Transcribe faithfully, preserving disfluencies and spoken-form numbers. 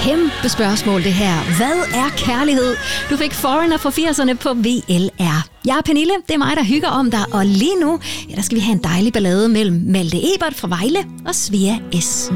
kæmpe spørgsmål, det her. Hvad er kærlighed? Du fik Foreigner fra firserne på V L R. Jeg er Pernille, det er mig, der hygger om dig, og lige nu, ja, der skal vi have en dejlig ballade mellem Malte Ebert fra Vejle og Svea S.